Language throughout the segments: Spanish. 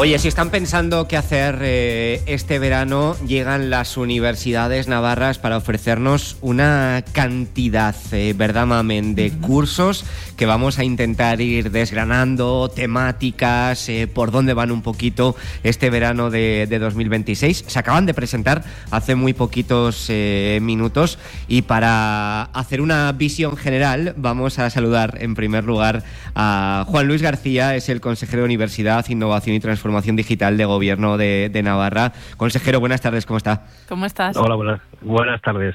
Oye, si están pensando qué hacer este verano, llegan las universidades navarras para ofrecernos una cantidad, ¿verdad, Mamen?, de cursos que vamos a intentar ir desgranando, temáticas, por dónde van un poquito este verano de 2026. Se acaban de presentar hace muy poquitos minutos y para hacer una visión general vamos a saludar en primer lugar a Juan Luis García, es el consejero de Universidad, Innovación y Transformación Digital de Gobierno de Navarra. Consejero, buenas tardes, ¿cómo está? ¿Cómo estás? Hola, buenas tardes.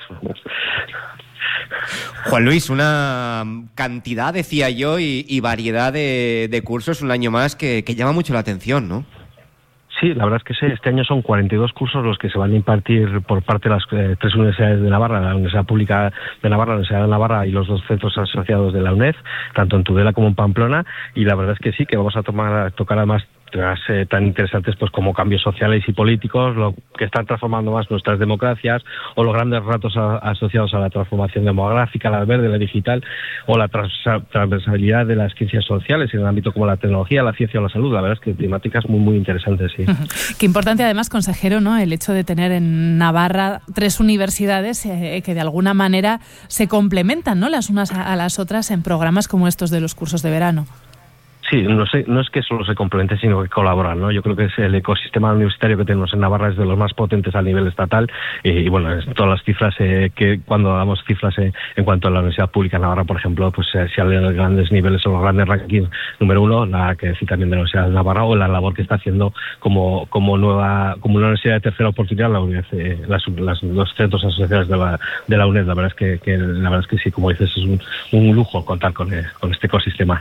Juan Luis, una cantidad, decía yo, y variedad de cursos un año más que llama mucho la atención, ¿no? Sí, la verdad es que sí. Este año son 42 cursos los que se van a impartir por parte de las tres universidades de Navarra, la Universidad Pública de Navarra, la Universidad de Navarra y los dos centros asociados de la UNED, tanto en Tudela como en Pamplona, y la verdad es que sí, que vamos a tocar además temas tan interesantes pues como cambios sociales y políticos, lo que están transformando más nuestras democracias, o los grandes retos asociados a la transformación demográfica, la verde, la digital, o la transversalidad de las ciencias sociales en el ámbito como la tecnología, la ciencia o la salud. La verdad es que temáticas muy interesantes, sí. Qué importante además, consejero, ¿no?, el hecho de tener en Navarra tres universidades que de alguna manera se complementan, ¿no?, las unas a las otras en programas como estos de los cursos de verano. Sí, no es que solo se complementen, sino que colaboran, ¿no? Yo creo que es el ecosistema universitario que tenemos en Navarra es de los más potentes a nivel estatal y bueno, todas las cifras que cuando damos cifras en cuanto a la Universidad Pública de Navarra, por ejemplo, pues se hablan de grandes niveles o los grandes rankings. Número uno, nada que decir también de la Universidad de Navarra o la labor que está haciendo como una universidad de tercera oportunidad los centros asociados de la UNED. La verdad es que sí, como dices, es un lujo contar con este ecosistema.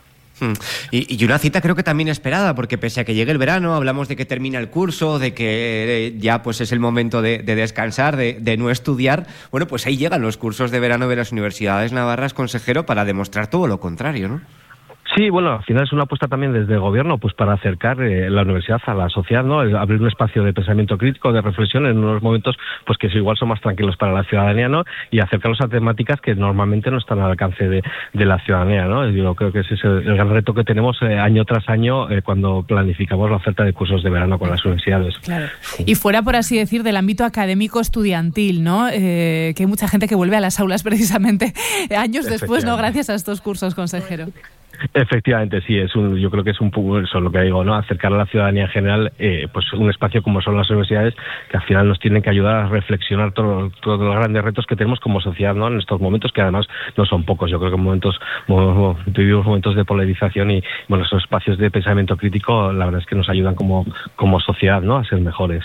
Y una cita creo que también esperada, porque pese a que llegue el verano, hablamos de que termina el curso, de que ya pues es el momento de descansar, de no estudiar. Bueno, pues ahí llegan los cursos de verano de las universidades navarras, consejero, para demostrar todo lo contrario, ¿no? Sí, bueno, al final es una apuesta también desde el gobierno pues para acercar la universidad a la sociedad, ¿no? Abrir un espacio de pensamiento crítico, de reflexión en unos momentos pues que igual son más tranquilos para la ciudadanía, ¿no? Y acercarlos a temáticas que normalmente no están al alcance de la ciudadanía, ¿no? Yo creo que ese es el gran reto que tenemos año tras año cuando planificamos la oferta de cursos de verano con las universidades. Claro. Y fuera, por así decir, del ámbito académico estudiantil, ¿no? Que hay mucha gente que vuelve a las aulas precisamente años después, ¿no? Gracias a estos cursos, consejero. Efectivamente, sí, yo creo que es un poco eso lo que digo, ¿no? Acercar a la ciudadanía en general, pues un espacio como son las universidades, que al final nos tienen que ayudar a reflexionar todos los grandes retos que tenemos como sociedad, ¿no? En estos momentos, que además no son pocos. Yo creo que vivimos momentos de polarización y, bueno, esos espacios de pensamiento crítico, la verdad es que nos ayudan como sociedad, ¿no?, a ser mejores.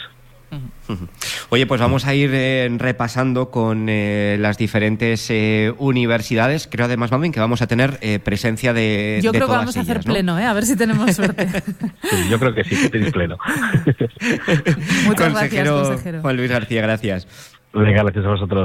Oye, pues vamos a ir repasando con las diferentes universidades. Creo además, Mamen, que vamos a tener presencia de Yo creo todas que vamos a hacer ellas, ¿no? pleno, a ver si tenemos suerte. Sí, yo creo que sí, que tenéis pleno. Muchas gracias, consejero. Juan Luis García, gracias. Venga, gracias a vosotros.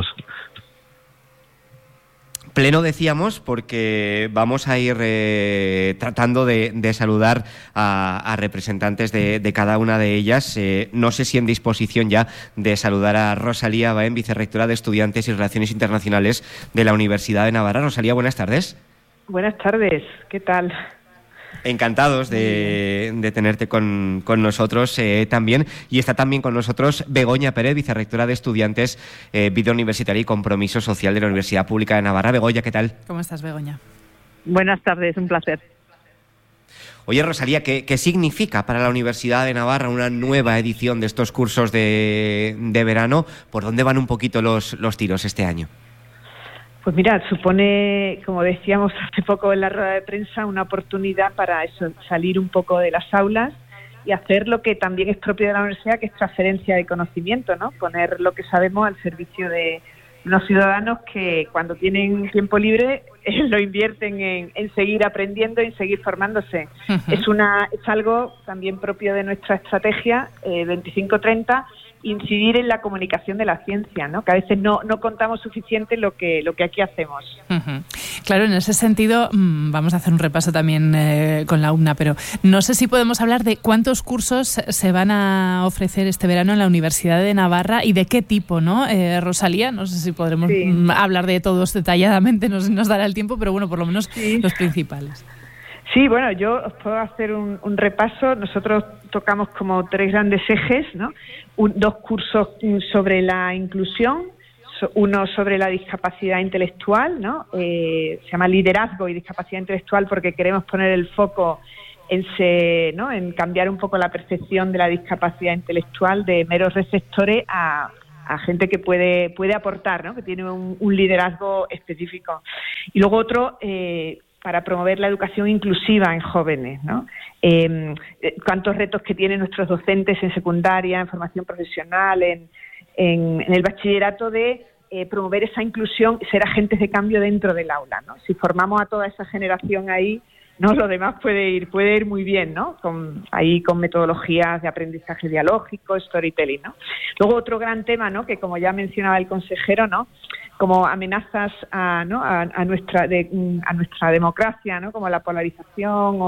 Pleno, decíamos, porque vamos a ir tratando de saludar a representantes de cada una de ellas. No sé si en disposición ya de saludar a Rosalía Baén, vicerrectora de Estudiantes y Relaciones Internacionales de la Universidad de Navarra. Rosalía, buenas tardes. Buenas tardes, ¿qué tal? Encantados de tenerte con nosotros también. Y está también con nosotros Begoña Pérez, vicerrectora de Estudiantes, Vida Universitaria y Compromiso Social de la Universidad Pública de Navarra. Begoña, ¿qué tal? ¿Cómo estás, Begoña? Buenas tardes, un placer. Oye, Rosalía, ¿qué significa para la Universidad de Navarra una nueva edición de estos cursos de verano? ¿Por dónde van un poquito los tiros este año? Pues mira, supone, como decíamos hace poco en la rueda de prensa, una oportunidad para eso, salir un poco de las aulas y hacer lo que también es propio de la universidad, que es transferencia de conocimiento, ¿no? Poner lo que sabemos al servicio de unos ciudadanos que cuando tienen tiempo libre lo invierten en seguir aprendiendo y en seguir formándose. Uh-huh. Es algo también propio de nuestra estrategia 25-30, incidir en la comunicación de la ciencia, ¿no? Que a veces no contamos suficiente lo que aquí hacemos. Uh-huh. Claro, en ese sentido vamos a hacer un repaso también con la UNA, pero no sé si podemos hablar de cuántos cursos se van a ofrecer este verano en la Universidad de Navarra y de qué tipo, ¿no? Rosalía, no sé si podremos hablar de todos detalladamente, nos dará el tiempo, pero bueno, por lo menos los principales. Sí, bueno, yo os puedo hacer un repaso. Nosotros tocamos como 3 grandes ejes, ¿no? 2 cursos sobre la inclusión, uno sobre la discapacidad intelectual, ¿no? Se llama liderazgo y discapacidad intelectual porque queremos poner el foco en cambiar un poco la percepción de la discapacidad intelectual de meros receptores a gente que puede aportar, ¿no? Que tiene un liderazgo específico. Y luego otro para promover la educación inclusiva en jóvenes, ¿no? Cuántos retos que tienen nuestros docentes en secundaria, en formación profesional, en el bachillerato de promover esa inclusión, ser agentes de cambio dentro del aula, ¿no? Si formamos a toda esa generación ahí, no, lo demás puede ir muy bien, ¿no? Con metodologías de aprendizaje dialógico, storytelling, ¿no? Luego otro gran tema, ¿no? Que como ya mencionaba el consejero, ¿no? Como amenazas a nuestra democracia, ¿no? Como la polarización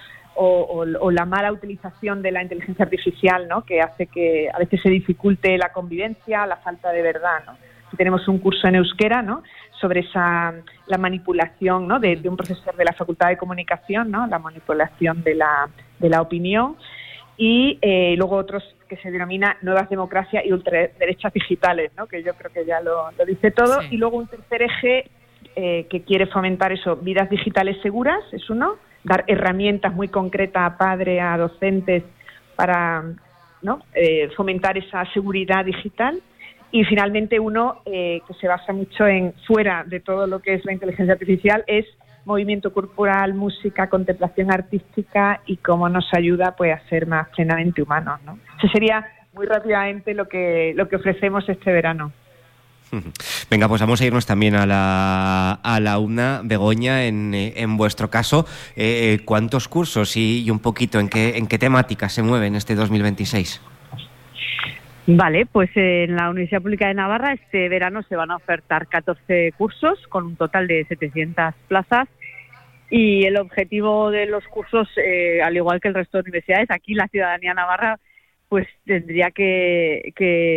o la mala utilización de la inteligencia artificial, ¿no? Que hace que a veces se dificulte la convivencia, la falta de verdad, ¿no? Tenemos un curso en euskera, ¿no? Sobre la manipulación, ¿no? de un profesor de la Facultad de Comunicación, ¿no? La manipulación de la opinión, y luego otros que se denomina nuevas democracias y ultraderechas digitales, ¿no? Que yo creo que ya lo dice todo. Sí. Y luego un tercer eje que quiere fomentar eso, vidas digitales seguras, es uno, dar herramientas muy concretas a padres, a docentes para, ¿no? Fomentar esa seguridad digital. Y finalmente uno que se basa mucho en fuera de todo lo que es la inteligencia artificial es movimiento corporal, música, contemplación artística y cómo nos ayuda pues a ser más plenamente humanos, ¿no? Eso sería muy rápidamente lo que ofrecemos este verano. Venga, pues vamos a irnos también a la UNA. Begoña, en vuestro caso, ¿cuántos cursos y un poquito en qué temática se mueven este 2026? Vale, pues en la Universidad Pública de Navarra este verano se van a ofertar 14 cursos con un total de 700 plazas y el objetivo de los cursos, al igual que el resto de universidades, aquí la ciudadanía navarra pues tendría que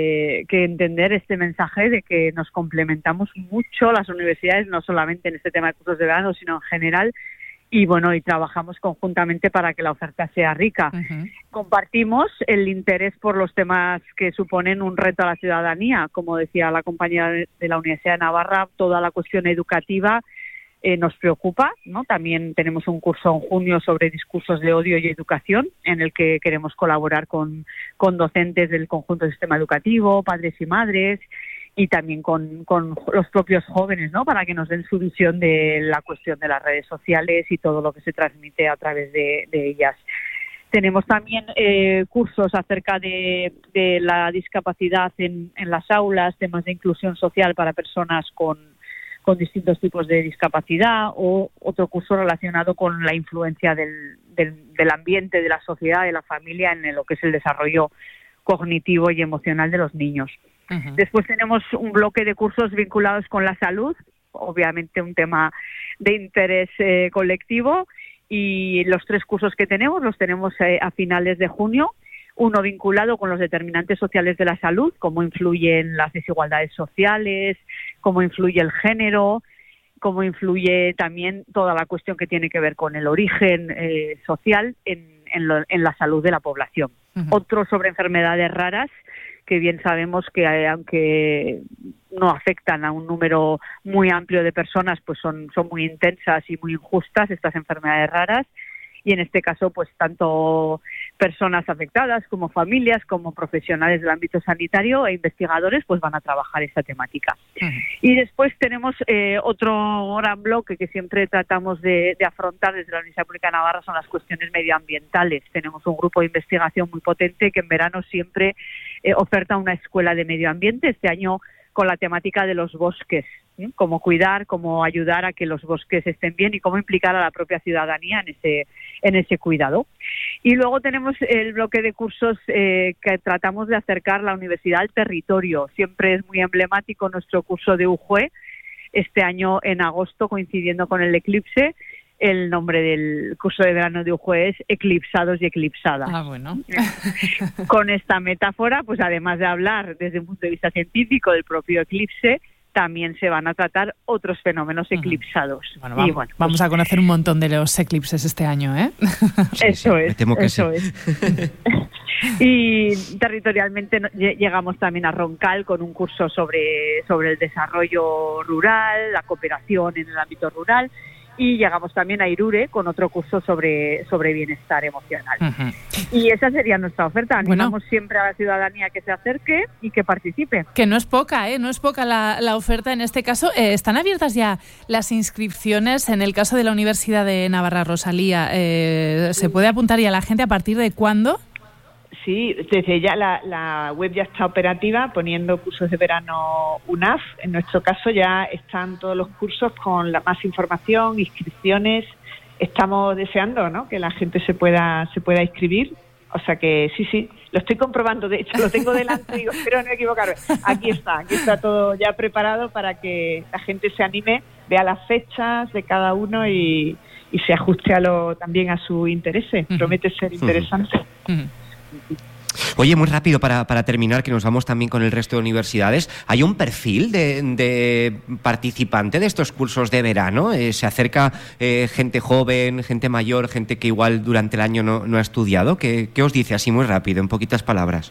entender este mensaje de que nos complementamos mucho las universidades, no solamente en este tema de cursos de verano, sino en general. Y bueno, y trabajamos conjuntamente para que la oferta sea rica. Uh-huh. Compartimos el interés por los temas que suponen un reto a la ciudadanía. Como decía la compañera de la Universidad de Navarra, toda la cuestión educativa nos preocupa, ¿no? También tenemos un curso en junio sobre discursos de odio y educación, en el que queremos colaborar con docentes del conjunto del sistema educativo, padres y madres, y también con los propios jóvenes, ¿no? Para que nos den su visión de la cuestión de las redes sociales y todo lo que se transmite a través de ellas. Tenemos también cursos acerca de la discapacidad en las aulas, temas de inclusión social para personas con distintos tipos de discapacidad, o otro curso relacionado con la influencia del ambiente, de la sociedad, de la familia en lo que es el desarrollo cognitivo y emocional de los niños. Uh-huh. Después tenemos un bloque de cursos vinculados con la salud, obviamente un tema de interés colectivo, y los 3 cursos que tenemos los tenemos a finales de junio. Uno vinculado con los determinantes sociales de la salud, cómo influyen las desigualdades sociales, cómo influye el género, cómo influye también toda la cuestión que tiene que ver con el origen social en la salud de la población. Uh-huh. Otro sobre enfermedades raras, que bien sabemos que aunque no afectan a un número muy amplio de personas, pues son muy intensas y muy injustas estas enfermedades raras. Y en este caso, pues tanto personas afectadas como familias, como profesionales del ámbito sanitario e investigadores, pues van a trabajar esta temática. Uh-huh. Y después tenemos otro gran bloque que siempre tratamos de afrontar desde la Universidad Pública de Navarra, son las cuestiones medioambientales. Tenemos un grupo de investigación muy potente que en verano siempre oferta una escuela de medio ambiente, este año con la temática de los bosques, ¿sí? Cómo cuidar, cómo ayudar a que los bosques estén bien y cómo implicar a la propia ciudadanía en ese cuidado. Y luego tenemos el bloque de cursos que tratamos de acercar la universidad al territorio. Siempre es muy emblemático nuestro curso de UJUE. Este año en agosto, coincidiendo con el eclipse, el nombre del curso de verano de UJUE es Eclipsados y Eclipsadas. Ah, bueno. Con esta metáfora, pues además de hablar desde un punto de vista científico del propio eclipse, también se van a tratar otros fenómenos eclipsados. Bueno, vamos a conocer un montón de los eclipses este año, ¿eh? Eso es, me temo que eso es. Y territorialmente llegamos también a Roncal con un curso sobre el desarrollo rural, la cooperación en el ámbito rural, y llegamos también a Irure con otro curso sobre bienestar emocional. Y esa sería nuestra oferta. Animamos siempre a la ciudadanía que se acerque y que participe. Que no es poca, no es poca la oferta en este caso. ¿Están abiertas ya las inscripciones? En el caso de la Universidad de Navarra, Rosalía, ¿se puede apuntar ya la gente? ¿A partir de cuándo? Sí, desde ya la web ya está operativa, poniendo cursos de verano UNAF. En nuestro caso ya están todos los cursos con más información, inscripciones. Estamos deseando, ¿no?, que la gente se pueda inscribir. O sea que sí, lo estoy comprobando. De hecho, lo tengo delante y digo, espero no equivocarme. Aquí está todo ya preparado para que la gente se anime, vea las fechas de cada uno y se ajuste también a su interés. Promete ser interesante. Oye, muy rápido para terminar, que nos vamos también con el resto de universidades. ¿Hay un perfil de participante de estos cursos de verano? ¿Se acerca gente joven, gente mayor, gente que igual durante el año no ha estudiado? ¿Qué os dice así muy rápido, en poquitas palabras?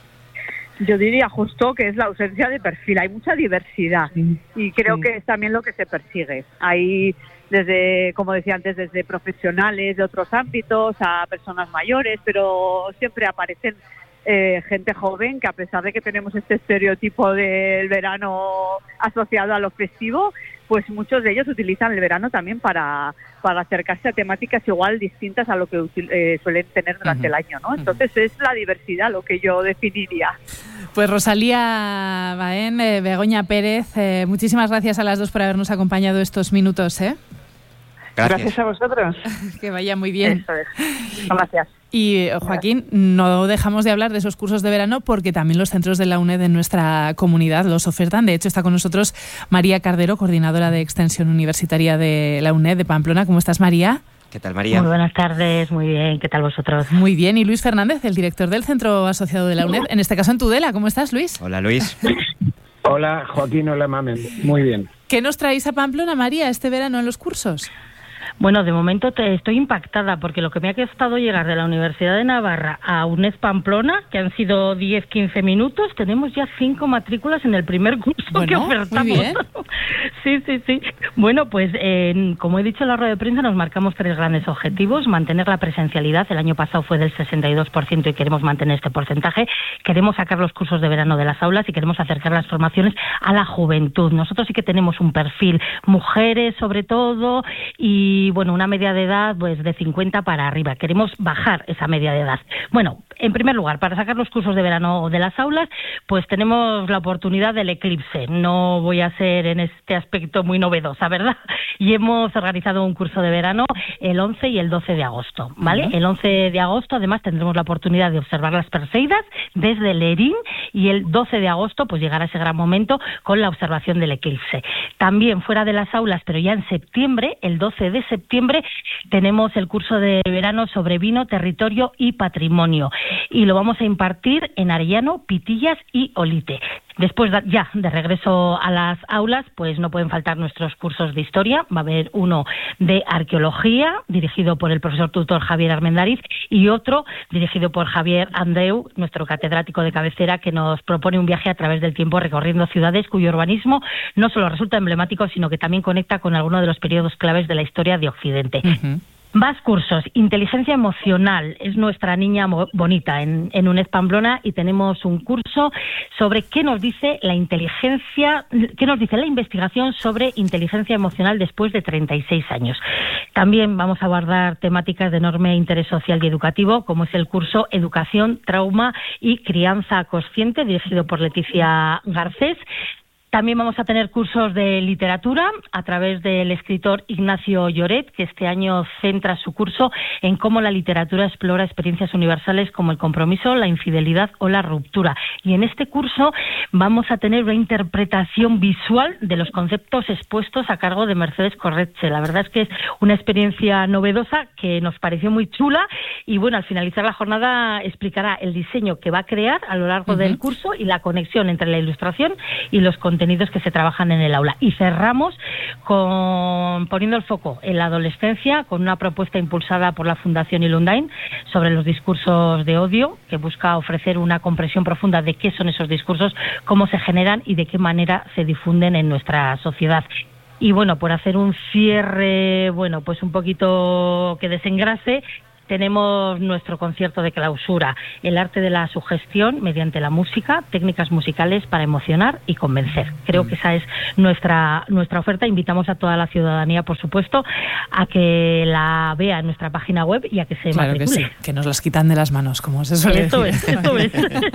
Yo diría justo que es la ausencia de perfil. Hay mucha diversidad y creo que es también lo que se persigue. Hay desde, como decía antes, desde profesionales de otros ámbitos a personas mayores, pero siempre aparecen gente joven que, a pesar de que tenemos este estereotipo del verano asociado a lo festivo, pues muchos de ellos utilizan el verano también para acercarse a temáticas igual distintas a lo que suelen tener durante el año, ¿no? Entonces es la diversidad lo que yo definiría. Pues Rosalía Baén, Begoña Pérez, muchísimas gracias a las dos por habernos acompañado estos minutos, ¿eh? Gracias a vosotros. Que vaya muy bien. Eso es. Gracias. Y Joaquín, no dejamos de hablar de esos cursos de verano porque también los centros de la UNED en nuestra comunidad los ofertan. De hecho, está con nosotros María Cardero, coordinadora de Extensión Universitaria de la UNED de Pamplona. ¿Cómo estás, María? ¿Qué tal, María? Muy buenas tardes, muy bien. ¿Qué tal vosotros? Muy bien. Y Luis Fernández, el director del Centro Asociado de la UNED, en este caso en Tudela. ¿Cómo estás, Luis? Hola, Luis. Hola, Joaquín. Hola, Mamen. Muy bien. ¿Qué nos traéis a Pamplona, María, este verano en los cursos? Bueno, de momento estoy impactada porque lo que me ha costado llegar de la Universidad de Navarra a UNED Pamplona, que han sido 10-15 minutos, tenemos ya 5 matrículas en el primer curso que ofertamos. Muy bien. Sí. Bueno, pues como he dicho en la rueda de prensa, nos marcamos 3 grandes objetivos. Mantener la presencialidad. El año pasado fue del 62% y queremos mantener este porcentaje. Queremos sacar los cursos de verano de las aulas y queremos acercar las formaciones a la juventud. Nosotros sí que tenemos un perfil mujeres sobre todo y bueno, una media de edad pues de 50 para arriba. Queremos bajar esa media de edad. Bueno, en primer lugar, para sacar los cursos de verano de las aulas, pues tenemos la oportunidad del eclipse. No voy a ser en este aspecto muy novedosa, ¿verdad? Y hemos organizado un curso de verano el 11 y el 12 de agosto, ¿vale? El 11 de agosto, además, tendremos la oportunidad de observar las Perseidas desde Lerín y el 12 de agosto, pues llegará ese gran momento con la observación del eclipse. También fuera de las aulas, pero ya en septiembre, el 12 de septiembre, tenemos el curso de verano sobre vino, territorio y patrimonio. Y lo vamos a impartir en Arellano, Pitillas y Olite. Después ya de regreso a las aulas, pues no pueden faltar nuestros cursos de historia. Va a haber uno de arqueología, dirigido por el profesor tutor Javier Armendariz, y otro dirigido por Javier Andreu, nuestro catedrático de cabecera, que nos propone un viaje a través del tiempo recorriendo ciudades cuyo urbanismo no solo resulta emblemático, sino que también conecta con alguno de los periodos claves de la historia de Occidente. Más cursos. Inteligencia emocional es nuestra niña bonita en UNED Pamplona y tenemos un curso sobre qué nos dice la investigación sobre inteligencia emocional después de 36 años. También vamos a abordar temáticas de enorme interés social y educativo, como es el curso Educación, Trauma y Crianza Consciente, dirigido por Leticia Garcés. También vamos a tener cursos de literatura a través del escritor Ignacio Lloret, que este año centra su curso en cómo la literatura explora experiencias universales como el compromiso, la infidelidad o la ruptura. Y en este curso vamos a tener una interpretación visual de los conceptos expuestos a cargo de Mercedes Corretxe. La verdad es que es una experiencia novedosa que nos pareció muy chula y bueno, al finalizar la jornada explicará el diseño que va a crear a lo largo del curso y la conexión entre la ilustración y los contenidos contenidos que se trabajan en el aula. Y cerramos poniendo el foco en la adolescencia con una propuesta impulsada por la Fundación Ilundain sobre los discursos de odio, que busca ofrecer una comprensión profunda de qué son esos discursos, cómo se generan y de qué manera se difunden en nuestra sociedad. Y bueno, por hacer un cierre, bueno, pues un poquito que desengrase, tenemos nuestro concierto de clausura, el arte de la sugestión mediante la música, técnicas musicales para emocionar y convencer. Creo que esa es nuestra oferta. Invitamos a toda la ciudadanía, por supuesto, a que la vea en nuestra página web y a que se matricule. Que sí, que nos las quitan de las manos, como se suele decir. Eso es.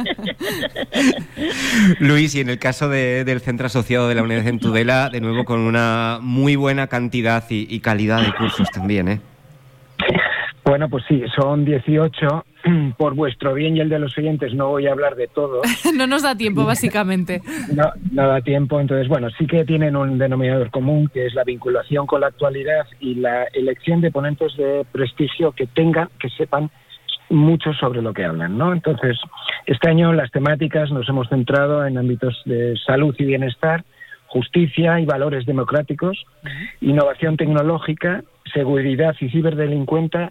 Luis, y en el caso del centro asociado de la UNED en Tudela, de nuevo con una muy buena cantidad y calidad de cursos también, ¿eh? Bueno, pues sí, son 18. Por vuestro bien y el de los oyentes no voy a hablar de todo. No nos da tiempo, básicamente. No da tiempo. Entonces, bueno, sí que tienen un denominador común, que es la vinculación con la actualidad y la elección de ponentes de prestigio que sepan mucho sobre lo que hablan, ¿no? Entonces, este año las temáticas nos hemos centrado en ámbitos de salud y bienestar, justicia y valores democráticos, innovación tecnológica, seguridad y ciberdelincuencia,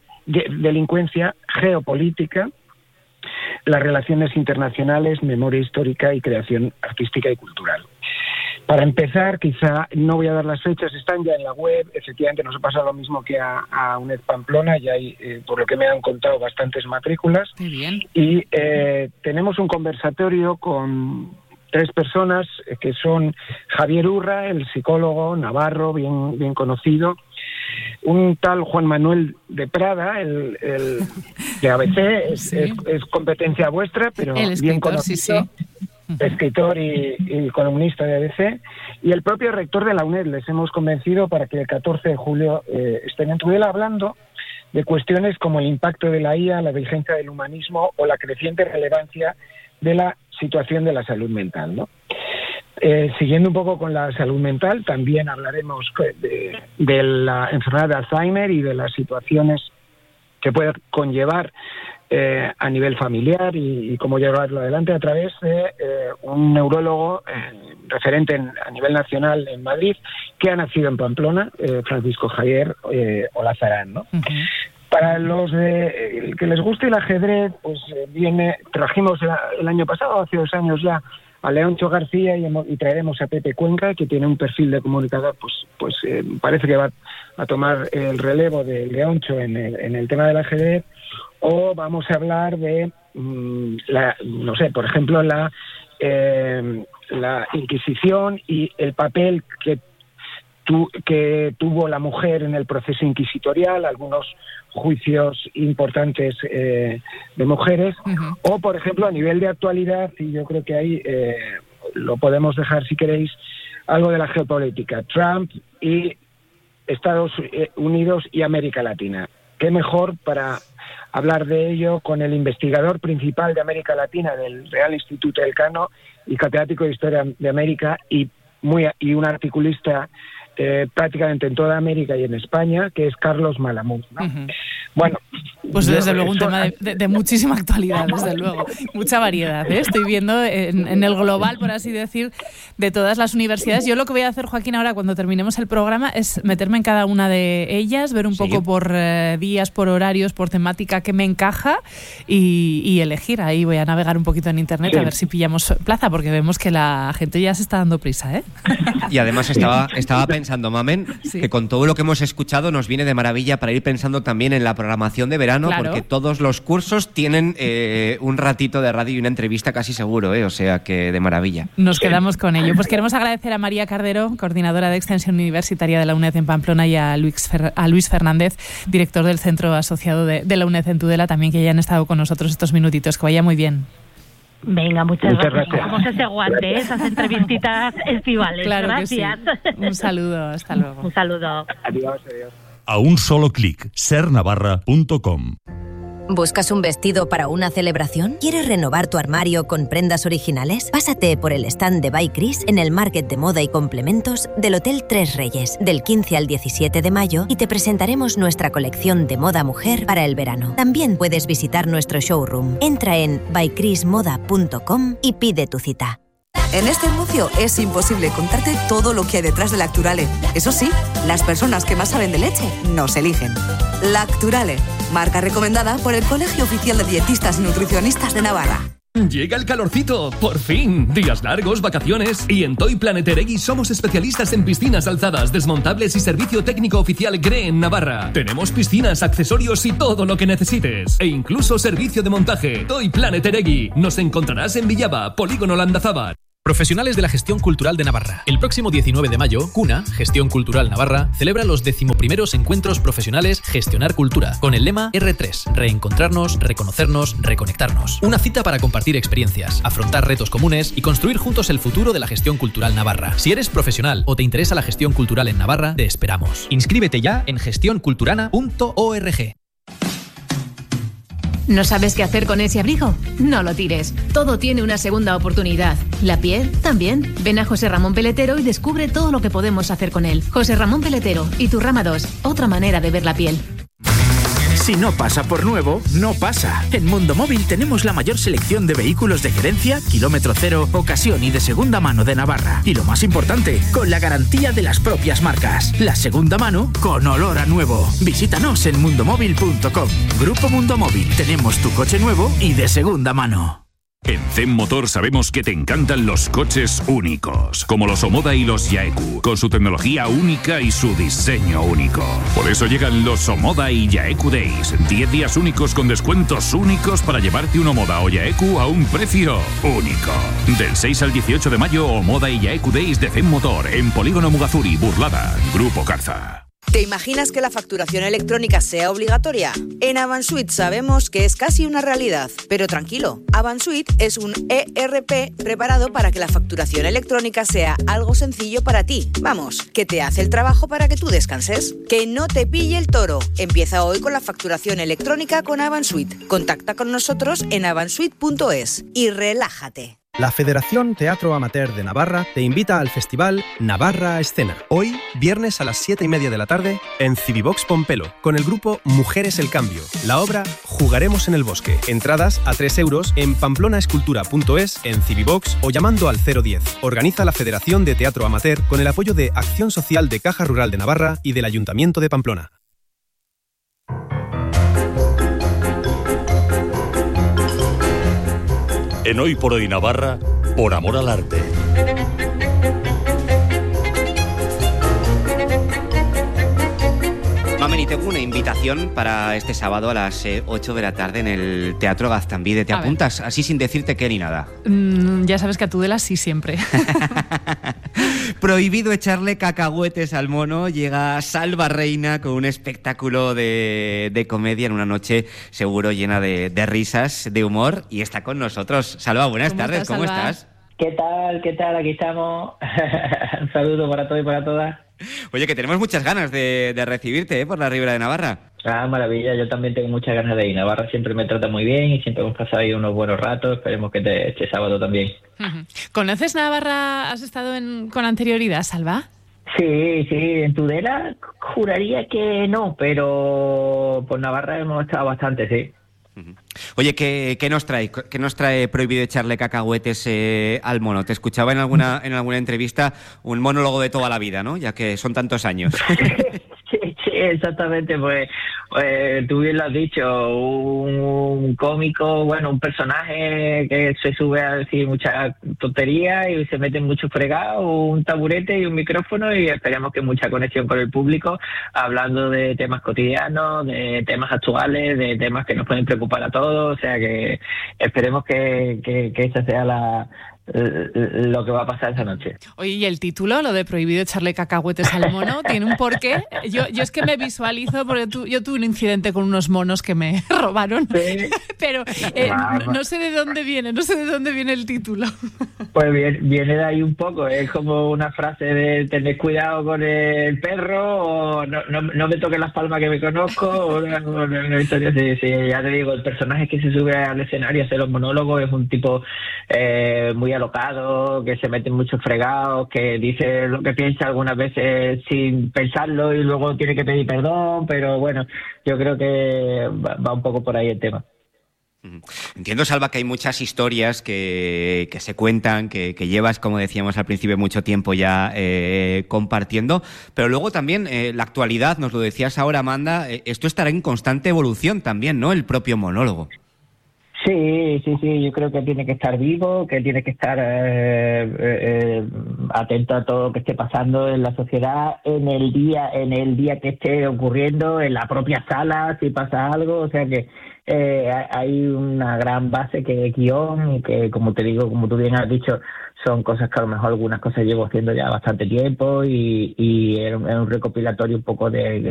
geopolítica, las relaciones internacionales, memoria histórica y creación artística y cultural. Para empezar, quizá no voy a dar las fechas, están ya en la web. Efectivamente nos ha pasado lo mismo que a UNED Pamplona, ya hay, por lo que me han contado, bastantes matrículas. Muy bien. Y tenemos un conversatorio con 3 personas que son Javier Urra, el psicólogo navarro bien conocido, un tal Juan Manuel de Prada, el de ABC, sí. es competencia vuestra, pero bien conocido, escritor y columnista de ABC, y el propio rector de la UNED. Les hemos convencido para que el 14 de julio estén en Tudela hablando de cuestiones como el impacto de la IA, la vigencia del humanismo o la creciente relevancia de la situación de la salud mental, ¿no? Siguiendo un poco con la salud mental, también hablaremos de la enfermedad de Alzheimer y de las situaciones que puede conllevar a nivel familiar y cómo llevarlo adelante a través de un neurólogo referente a nivel nacional en Madrid, que ha nacido en Pamplona, Francisco Javier Olazarán, ¿no? Uh-huh. Para los que les guste el ajedrez, pues trajimos el año pasado, hace 2 años ya, a Leoncho García y traeremos a Pepe Cuenca, que tiene un perfil de comunicador, pues parece que va a tomar el relevo de Leoncho en el tema del ajedrez. O vamos a hablar de, por ejemplo, la Inquisición y el papel que tuvo la mujer en el proceso inquisitorial, algunos juicios importantes de mujeres, uh-huh. O, por ejemplo, a nivel de actualidad, y yo creo que ahí lo podemos dejar si queréis, algo de la geopolítica, Trump y Estados Unidos y América Latina. ¿Qué mejor para hablar de ello con el investigador principal de América Latina del Real Instituto Elcano y catedrático de Historia de América y un articulista prácticamente en toda América y en España, que es Carlos Malamud, ¿no? Uh-huh. Bueno, pues desde luego un tema de muchísima actualidad, desde luego, mucha variedad, ¿eh? Estoy viendo en el global, por así decir, de todas las universidades. Yo lo que voy a hacer, Joaquín, ahora cuando terminemos el programa es meterme en cada una de ellas, ver un poco por días, por horarios, por temática que me encaja y elegir. Ahí voy a navegar un poquito en internet a ver si pillamos plaza, porque vemos que la gente ya se está dando prisa, ¿eh? Y además estaba pensando, Mamen, que con todo lo que hemos escuchado nos viene de maravilla para ir pensando también en la programación de verano, claro. Porque todos los cursos tienen un ratito de radio y una entrevista casi seguro, o sea que de maravilla. Nos quedamos con ello. Pues queremos agradecer a María Cardero, coordinadora de Extensión Universitaria de la UNED en Pamplona, y a Luis Fernández, director del Centro Asociado de la UNED en Tudela, también, que hayan estado con nosotros estos minutitos. Que vaya muy bien. Venga, muchas gracias. Cogemos ese guante, esas entrevistitas estivales. Claro, gracias. Que sí. Un saludo, hasta luego. Un saludo. Adiós. A un solo clic, sernavarra.com. ¿Buscas un vestido para una celebración? ¿Quieres renovar tu armario con prendas originales? Pásate por el stand de By Chris en el Market de Moda y Complementos del Hotel Tres Reyes del 15 al 17 de mayo y te presentaremos nuestra colección de moda mujer para el verano. También puedes visitar nuestro showroom. Entra en bychrismoda.com y pide tu cita. En este anuncio es imposible contarte todo lo que hay detrás de Lacturale. Eso sí, las personas que más saben de leche nos eligen. Lacturale, marca recomendada por el Colegio Oficial de Dietistas y Nutricionistas de Navarra. Llega el calorcito, por fin. Días largos, vacaciones. Y en Toy Planet Eregui somos especialistas en piscinas alzadas, desmontables y servicio técnico oficial GRE en Navarra. Tenemos piscinas, accesorios y todo lo que necesites. E incluso servicio de montaje. Toy Planet Eregui. Nos encontrarás en Villaba, Polígono Landazábal. Profesionales de la Gestión Cultural de Navarra. El próximo 19 de mayo, CUNA, Gestión Cultural Navarra, celebra los 11º Encuentros Profesionales Gestionar Cultura, con el lema R3, reencontrarnos, reconocernos, reconectarnos. Una cita para compartir experiencias, afrontar retos comunes y construir juntos el futuro de la gestión cultural navarra. Si eres profesional o te interesa la gestión cultural en Navarra, te esperamos. Inscríbete ya en gestionculturana.org. ¿No sabes qué hacer con ese abrigo? No lo tires. Todo tiene una segunda oportunidad. La piel también. Ven a José Ramón Peletero y descubre todo lo que podemos hacer con él. José Ramón Peletero y tu Rama 2. Otra manera de ver la piel. Si no pasa por nuevo, no pasa. En Mundo Móvil tenemos la mayor selección de vehículos de gerencia, kilómetro cero, ocasión y de segunda mano de Navarra. Y lo más importante, con la garantía de las propias marcas. La segunda mano con olor a nuevo. Visítanos en mundomóvil.com. Grupo Mundo Móvil. Tenemos tu coche nuevo y de segunda mano. En Zen Motor sabemos que te encantan los coches únicos, como los Omoda y los Yaeku, con su tecnología única y su diseño único. Por eso llegan los Omoda y Yaeku Days, 10 días únicos con descuentos únicos para llevarte un Omoda o Yaeku a un precio único. Del 6 al 18 de mayo, Omoda y Yaeku Days de Zen Motor, en Polígono Mugazuri, Burlada, Grupo Carza. ¿Te imaginas que la facturación electrónica sea obligatoria? En Avansuit sabemos que es casi una realidad, pero tranquilo, Avansuit es un ERP preparado para que la facturación electrónica sea algo sencillo para ti. Vamos, que te hace el trabajo para que tú descanses. Que no te pille el toro. Empieza hoy con la facturación electrónica con Avansuit. Contacta con nosotros en avansuit.es y relájate. La Federación Teatro Amateur de Navarra te invita al festival Navarra Escena. Hoy, viernes a las 7:30 de la tarde, en Civivox Pompelo, con el grupo Mujeres el Cambio. La obra Jugaremos en el Bosque. Entradas a 3 euros en pamplonascultura.es, en Civivox o llamando al 010. Organiza la Federación de Teatro Amateur con el apoyo de Acción Social de Caja Rural de Navarra y del Ayuntamiento de Pamplona. En Hoy por Hoy Navarra, por amor al arte. Mamen, y tengo una invitación para este sábado a las 8 de la tarde en el Teatro Gaztambide. ¿Te apuntas? Así sin decirte qué ni nada. Ya sabes que a Tudela sí siempre. Prohibido echarle cacahuetes al mono. Llega Salva Reina con un espectáculo de comedia en una noche seguro llena de risas, de humor, y está con nosotros. Salva, buenas tardes, ¿cómo estás? ¿Qué tal? ¿Qué tal? Aquí estamos. Un saludo para todos y para todas. Oye, que tenemos muchas ganas de recibirte por la Ribera de Navarra. Ah, maravilla, yo también tengo muchas ganas de ir. Navarra siempre me trata muy bien y siempre hemos pasado ahí unos buenos ratos. Esperemos que este sábado también. ¿Conoces Navarra? ¿Has estado con anterioridad, Salva? Sí, en Tudela juraría que no, pero por Navarra hemos estado bastante, sí. Oye, ¿qué nos trae prohibido echarle cacahuetes al mono? Te escuchaba en alguna entrevista un monólogo de toda la vida, ¿no? Ya que son tantos años. Sí, exactamente, pues tú bien lo has dicho, un cómico, bueno, un personaje que se sube a decir mucha tontería y se mete en mucho fregado, un taburete y un micrófono, y esperemos que mucha conexión con el público, hablando de temas cotidianos, de temas actuales, de temas que nos pueden preocupar a todos, o sea que esperemos que esa sea lo que va a pasar esa noche. Oye, ¿y el título, lo de prohibido echarle cacahuetes al mono, tiene un porqué? Yo es que me visualizo, porque yo tuve un incidente con unos monos que me robaron, ¿sí? Pero no sé de dónde viene el título. Pues viene de ahí un poco, es como una frase de tener cuidado con el perro, o no me toques las palmas que me conozco, o una historia así. Sí, ya te digo, el personaje que se sube al escenario a hacer los monólogos es un tipo muy alocado, que se mete en muchos fregados, que dice lo que piensa algunas veces sin pensarlo y luego tiene que pedir perdón, pero bueno, yo creo que va un poco por ahí el tema. Entiendo, Salva, que hay muchas historias que se cuentan, que llevas, como decíamos al principio, mucho tiempo ya compartiendo, pero luego también la actualidad, nos lo decías ahora, Amanda, esto estará en constante evolución también, ¿no?, el propio monólogo. Sí, yo creo que tiene que estar vivo, que tiene que estar atento a todo lo que esté pasando en la sociedad, en el día que esté ocurriendo, en la propia sala, si pasa algo, o sea que hay una gran base que es guión y que, como te digo, como tú bien has dicho, son cosas que a lo mejor algunas cosas llevo haciendo ya bastante tiempo y es un recopilatorio un poco de